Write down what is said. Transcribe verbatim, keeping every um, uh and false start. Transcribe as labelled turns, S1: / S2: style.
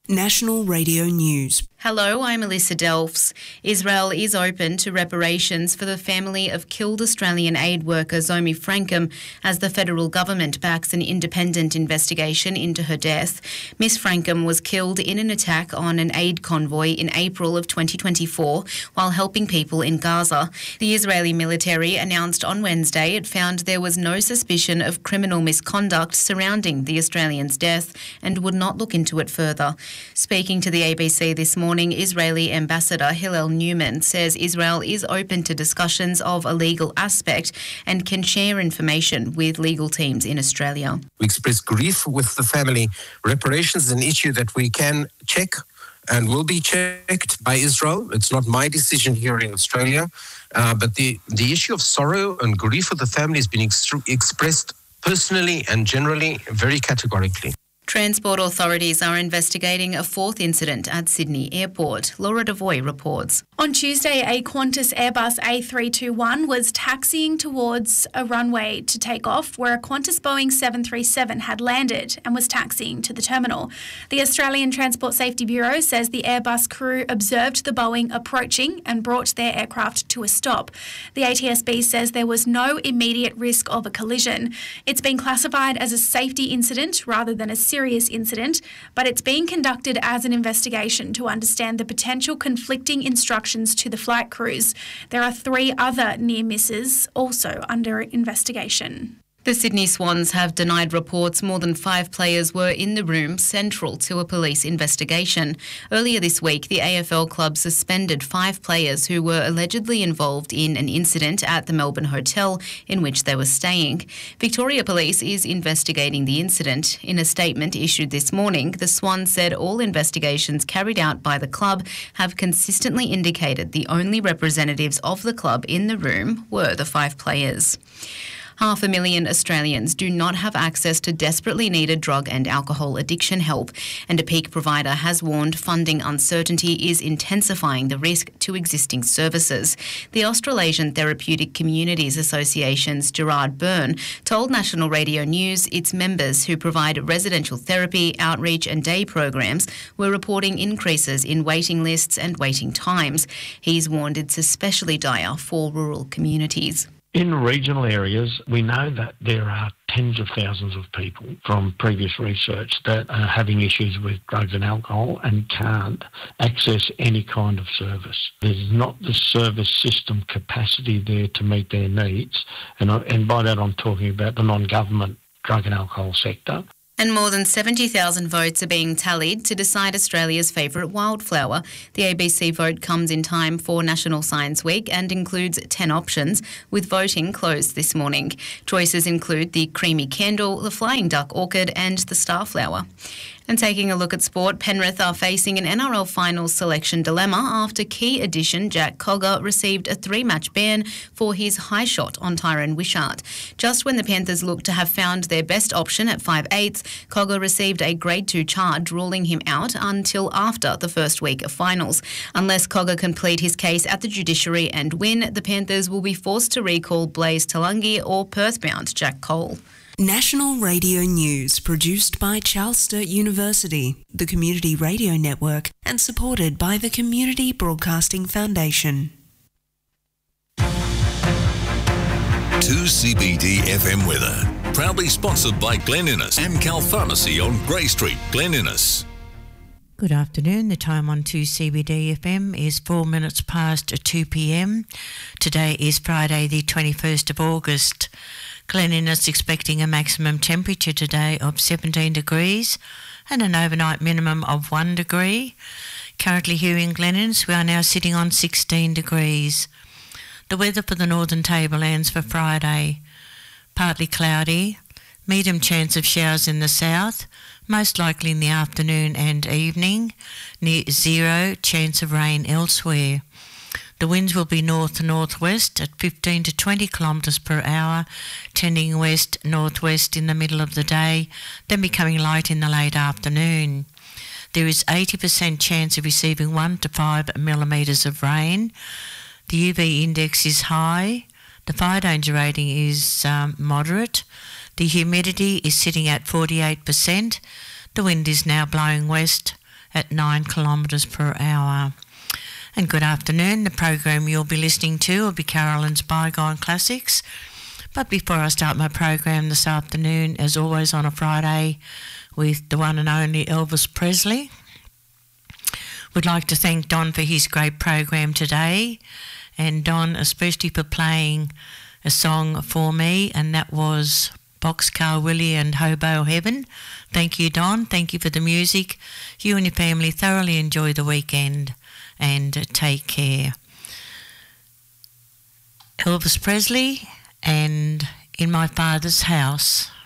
S1: National Radio News.
S2: Hello, I'm Alyssa Delfs. Israel is open to reparations for the family of killed Australian aid worker Zomi Frankum as the federal government backs an independent investigation into her death. Miss Frankum was killed in an attack on an aid convoy in April of twenty twenty-four while helping people in Gaza. The Israeli military announced on Wednesday it found there was no suspicion of criminal misconduct surrounding the Australian's death and would not look into it further. Speaking to the A B C this morning, Israeli Ambassador Hillel Newman says Israel is open to discussions of a legal aspect and can share information with legal teams in Australia.
S3: We express grief with the family. Reparations is an issue that we can check and will be checked by Israel. It's not my decision here in Australia, uh, but the, the issue of sorrow and grief of the family has been ex- expressed personally and generally very categorically.
S2: Transport authorities are investigating a fourth incident at Sydney Airport. Laura Devoy reports.
S4: On Tuesday, a Qantas Airbus A three twenty-one was taxiing towards a runway to take off where a Qantas Boeing seven thirty-seven had landed and was taxiing to the terminal. The Australian Transport Safety Bureau says the Airbus crew observed the Boeing approaching and brought their aircraft to a stop. The A T S B says there was no immediate risk of a collision. It's been classified as a safety incident rather than a serious incident, but it's being conducted as an investigation to understand the potential conflicting instructions to the flight crews. There are three other near misses also under investigation.
S2: The Sydney Swans have denied reports more than five players were in the room central to a police investigation. Earlier this week, the A F L club suspended five players who were allegedly involved in an incident at the Melbourne hotel in which they were staying. Victoria Police is investigating the incident. In a statement issued this morning, the Swans said all investigations carried out by the club have consistently indicated the only representatives of the club in the room were the five players. Half a million Australians do not have access to desperately needed drug and alcohol addiction help, and a peak provider has warned funding uncertainty is intensifying the risk to existing services. The Australasian Therapeutic Communities Association's Gerard Byrne told National Radio News its members who provide residential therapy, outreach and day programs were reporting increases in waiting lists and waiting times. He's warned it's especially dire for rural communities.
S5: In regional areas, we know that there are tens of thousands of people from previous research that are having issues with drugs and alcohol and can't access any kind of service. There's not the service system capacity there to meet their needs, and, I, and by that I'm talking about the non-government drug and alcohol sector.
S2: And more than seventy thousand votes are being tallied to decide Australia's favourite wildflower. The A B C vote comes in time for National Science Week and includes ten options, with voting closed this morning. Choices include the creamy candle, the flying duck orchid and the starflower. And taking a look at sport, Penrith are facing an N R L finals selection dilemma after key addition Jack Cogger received a three-match ban for his high shot on Tyrone Wishart. Just when the Panthers looked to have found their best option at five eighths, Cogger received a grade two charge, ruling him out until after the first week of finals. Unless Cogger can plead his case at the judiciary and win, the Panthers will be forced to recall Blaze Talangi or Perth-bound Jack Cole.
S1: National Radio News, produced by Charles Sturt University, the Community Radio Network, and supported by the Community Broadcasting Foundation.
S6: two C B D F M weather, proudly sponsored by Glen Innes, Amcal Pharmacy on Grey Street, Glen Innes.
S7: Good afternoon. The time on two C B D F M is four minutes past two p m. Today is Friday, the twenty-first of August. Glen Innes expecting a maximum temperature today of seventeen degrees and an overnight minimum of one degree. Currently here in Glen Innes, we are now sitting on sixteen degrees. The weather for the Northern Tablelands for Friday: partly cloudy, medium chance of showers in the south, most likely in the afternoon and evening, near zero chance of rain elsewhere. The winds will be north to northwest at fifteen to twenty kilometres per hour, tending west-northwest in the middle of the day, then becoming light in the late afternoon. There is eighty percent chance of receiving one to five millimetres of rain. The U V index is high. The fire danger rating is um, moderate. The humidity is sitting at forty-eight percent. The wind is now blowing west at nine kilometres per hour. And good afternoon. The program you'll be listening to will be Carolyn's Bygone Classics. But before I start my program this afternoon, as always on a Friday, with the one and only Elvis Presley, we'd like to thank Don for his great program today, and Don especially for playing a song for me, and that was Boxcar Willie and Hobo Heaven. Thank you, Don. Thank you for the music. You and your family thoroughly enjoy the weekend, and take care. Elvis Presley and In My Father's House.